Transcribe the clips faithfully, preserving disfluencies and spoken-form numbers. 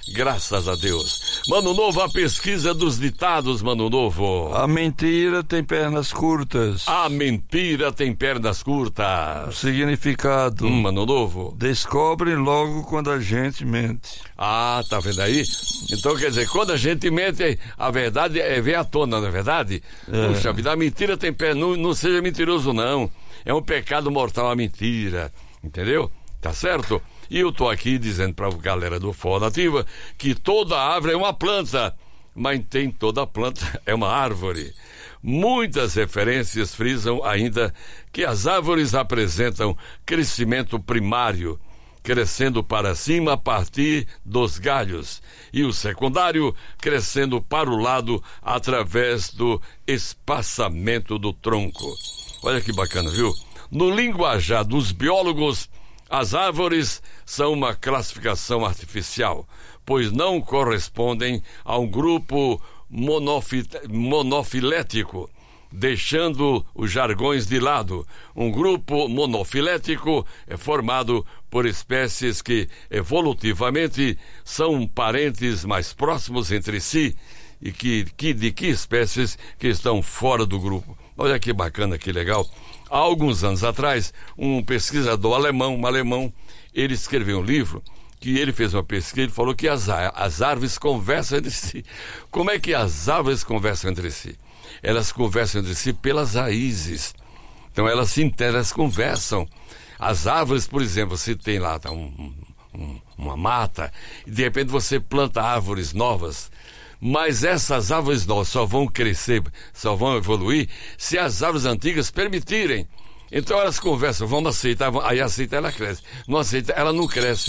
graças a Deus. Mano Novo, a pesquisa dos ditados, Mano Novo. A mentira tem pernas curtas. A mentira tem pernas curtas. O significado. Hum, Mano Novo. Descobrem logo quando a gente mente. Ah, tá vendo aí? Então quer dizer, quando a gente mente, a verdade é, vem à tona, não é verdade? É. Puxa vida, a mentira tem pernas, não, não seja mentiroso não. É um pecado mortal a mentira, entendeu? Tá certo? E eu tô aqui dizendo pra galera do Forró Nativa que toda árvore é uma planta, mas tem toda planta é uma árvore. Muitas referências frisam ainda que as árvores apresentam crescimento primário, crescendo para cima a partir dos galhos, e o secundário crescendo para o lado através do espaçamento do tronco. Olha que bacana, viu? No linguajar dos biólogos, as árvores são uma classificação artificial, pois não correspondem a um grupo monofi- monofilético, deixando os jargões de lado. Um grupo monofilético é formado por espécies que evolutivamente são parentes mais próximos entre si e que, que de que espécies que estão fora do grupo. Olha que bacana, que legal. Há alguns anos atrás, um pesquisador alemão, um alemão, ele escreveu um livro que ele fez uma pesquisa, ele falou que as, as árvores conversam entre si. Como é que as árvores conversam entre si? Elas conversam entre si pelas raízes. Então elas se entendem, elas conversam. As árvores, por exemplo, você tem lá tá, um, um, uma mata, e de repente você planta árvores novas. Mas essas árvores novas só vão crescer, só vão evoluir se as árvores antigas permitirem. Então elas conversam, vamos aceitar, aí aceita, ela cresce. Não aceita, ela não cresce.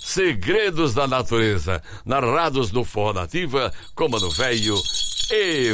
Segredos da natureza, narrados no Forró Nativa, como no velho e